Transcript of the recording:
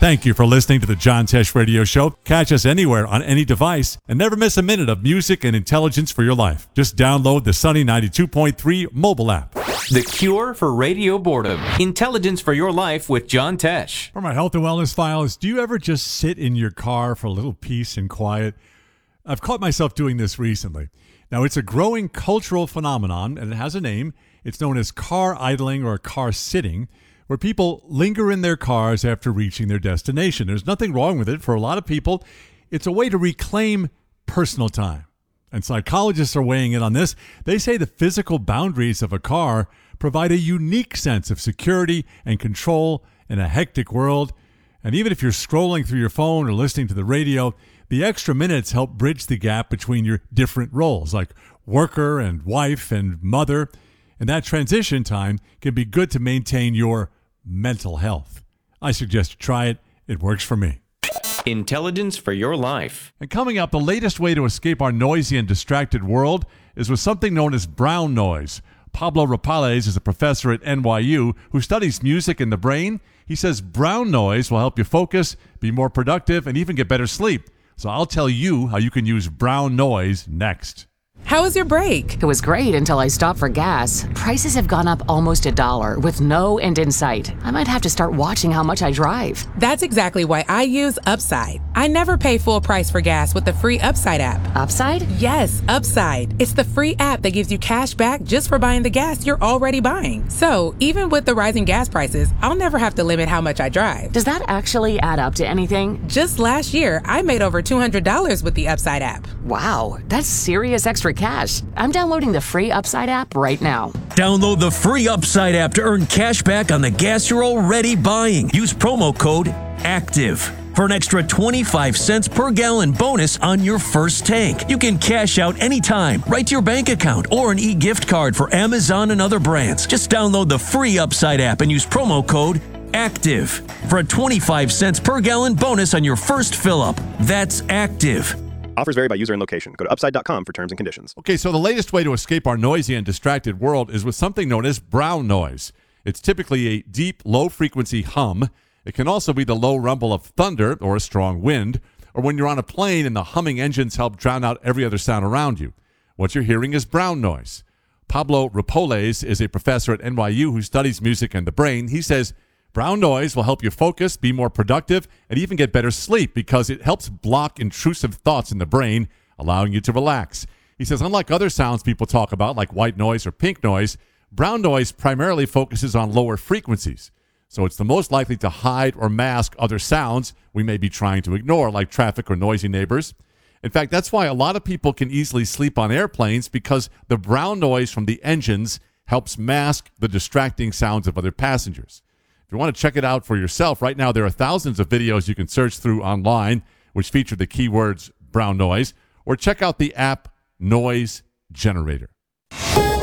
Thank you for listening to the John Tesh Radio Show. Catch us anywhere on any device and never miss a minute of music and intelligence for your life. Just download the Sunny 92.3 mobile app. The cure for radio boredom. Intelligence for your life with John Tesh. For my health and wellness files, do you ever just sit in your car for a little peace and quiet? I've caught myself doing this recently. Now, it's a growing cultural phenomenon, and it has a name. It's known as car idling or car sitting, where people linger in their cars after reaching their destination. There's nothing wrong with it. For a lot of people, it's a way to reclaim personal time. And psychologists are weighing in on this. They say the physical boundaries of a car provide a unique sense of security and control in a hectic world. And even if you're scrolling through your phone or listening to the radio, the extra minutes help bridge the gap between your different roles, like worker and wife and mother. And that transition time can be good to maintain your mental health. I suggest you try it. It works for me. Intelligence for your life. And coming up, the latest way to escape our noisy and distracted world is with something known as brown noise. Pablo Rapalez is a professor at NYU who studies music and the brain. He says brown noise will help you focus, be more productive, and even get better sleep. So I'll tell you how you can use brown noise next. How was your break? It was great until I stopped for gas. Prices have gone up almost $1 with no end in sight. I might have to start watching how much I drive. That's exactly why I use Upside. I never pay full price for gas with the free Upside app. Upside? Yes, Upside. It's the free app that gives you cash back just for buying the gas you're already buying. So even with the rising gas prices, I'll never have to limit how much I drive. Does that actually add up to anything? Just last year, I made over $200 with the Upside app. Wow, that's serious extra cash. I'm downloading the free Upside app right now. Download the free Upside app to earn cash back on the gas you're already buying. Use promo code ACTIVE for an extra 25 cents per gallon bonus on your first tank. You can cash out anytime, right to your bank account, or an e-gift card for Amazon and other brands. Just download the free Upside app and use promo code ACTIVE for a 25 cents per gallon bonus on your first fill-up. That's ACTIVE. Offers vary by user and location. Go to upside.com for terms and conditions. Okay, so the latest way to escape our noisy and distracted world is with something known as brown noise. It's typically a deep, low-frequency hum. It can also be the low rumble of thunder or a strong wind, or when you're on a plane and the humming engines help drown out every other sound around you. What you're hearing is brown noise. Pablo Rapalez is a professor at NYU who studies music and the brain. He says brown noise will help you focus, be more productive, and even get better sleep because it helps block intrusive thoughts in the brain, allowing you to relax. He says, unlike other sounds people talk about, like white noise or pink noise, brown noise primarily focuses on lower frequencies. So it's the most likely to hide or mask other sounds we may be trying to ignore, like traffic or noisy neighbors. In fact, that's why a lot of people can easily sleep on airplanes because the brown noise from the engines helps mask the distracting sounds of other passengers. If you want to check it out for yourself, right now there are thousands of videos you can search through online which feature the keywords brown noise, or check out the app Noise Generator.